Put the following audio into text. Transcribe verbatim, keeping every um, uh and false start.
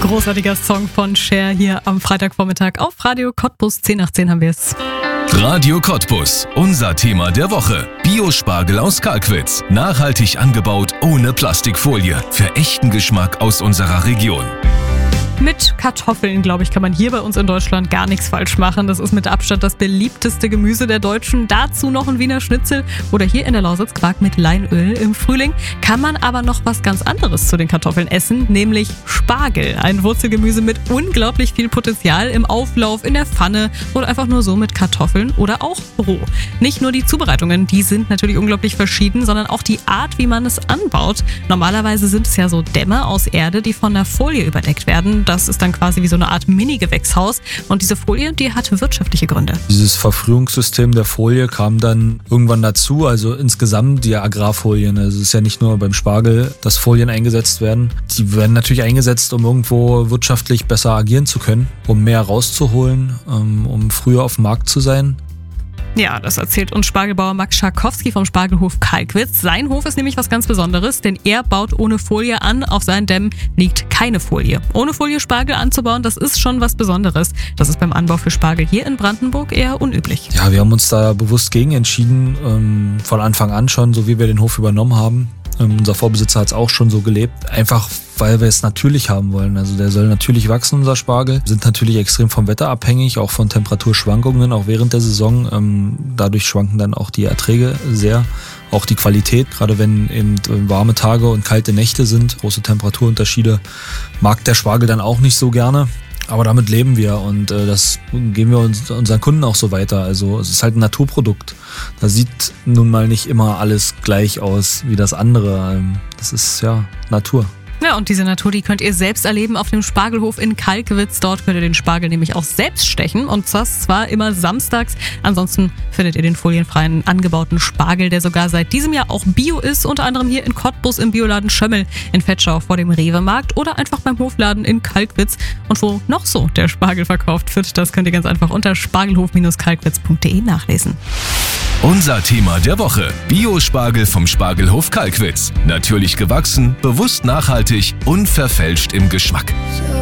Großartiger Song von Cher hier am Freitagvormittag auf Radio Cottbus. zehn nach zehn haben wir es. Radio Cottbus, unser Thema der Woche. Biospargel aus Kalkwitz. Nachhaltig angebaut, ohne Plastikfolie. Für echten Geschmack aus unserer Region. Mit Kartoffeln, glaube ich, kann man hier bei uns in Deutschland gar nichts falsch machen. Das ist mit Abstand das beliebteste Gemüse der Deutschen. Dazu noch ein Wiener Schnitzel oder hier in der Lausitz Quark mit Leinöl. Im Frühling kann man aber noch was ganz anderes zu den Kartoffeln essen, nämlich Spargel. Ein Wurzelgemüse mit unglaublich viel Potenzial im Auflauf, in der Pfanne oder einfach nur so mit Kartoffeln oder auch roh. Nicht nur die Zubereitungen, die sind natürlich unglaublich verschieden, sondern auch die Art, wie man es anbaut. Normalerweise sind es ja so Dämme aus Erde, die von einer Folie überdeckt werden. Das ist dann quasi wie so eine Art Mini-Gewächshaus. Und diese Folie, die hat wirtschaftliche Gründe. Dieses Verfrühungssystem der Folie kam dann irgendwann dazu. Also insgesamt die Agrarfolien. Also es ist ja nicht nur beim Spargel, dass Folien eingesetzt werden. Die werden natürlich eingesetzt, um irgendwo wirtschaftlich besser agieren zu können, um mehr rauszuholen, um früher auf dem Markt zu sein. Ja, das erzählt uns Spargelbauer Max Scharkowski vom Spargelhof Kalkwitz. Sein Hof ist nämlich was ganz Besonderes, denn er baut ohne Folie an. Auf seinen Dämmen liegt keine Folie. Ohne Folie Spargel anzubauen, das ist schon was Besonderes. Das ist beim Anbau für Spargel hier in Brandenburg eher unüblich. Ja, wir haben uns da bewusst gegen entschieden, ähm, von Anfang an schon, so wie wir den Hof übernommen haben. Ähm, unser Vorbesitzer hat es auch schon so gelebt. Einfach weil wir es natürlich haben wollen. Also der soll natürlich wachsen, unser Spargel. Wir sind natürlich extrem vom Wetter abhängig, auch von Temperaturschwankungen, auch während der Saison. Ähm, dadurch schwanken dann auch die Erträge sehr. Auch die Qualität, gerade wenn eben warme Tage und kalte Nächte sind, große Temperaturunterschiede, mag der Spargel dann auch nicht so gerne. Aber damit leben wir und äh, das geben wir uns, unseren Kunden auch so weiter. Also es ist halt ein Naturprodukt. Da sieht nun mal nicht immer alles gleich aus wie das andere. Das ist ja Natur. Ja, und diese Natur, die könnt ihr selbst erleben auf dem Spargelhof in Kalkwitz. Dort könnt ihr den Spargel nämlich auch selbst stechen und das zwar immer samstags. Ansonsten findet ihr den folienfreien angebauten Spargel, der sogar seit diesem Jahr auch Bio ist, unter anderem hier in Cottbus im Bioladen Schömmel in Vetschau vor dem Rewe-Markt oder einfach beim Hofladen in Kalkwitz. Und wo noch so der Spargel verkauft wird, das könnt ihr ganz einfach unter spargelhof kalkwitz punkt de nachlesen. Unser Thema der Woche. Biospargel vom Spargelhof Kalkwitz. Natürlich gewachsen, bewusst nachhaltig, unverfälscht im Geschmack.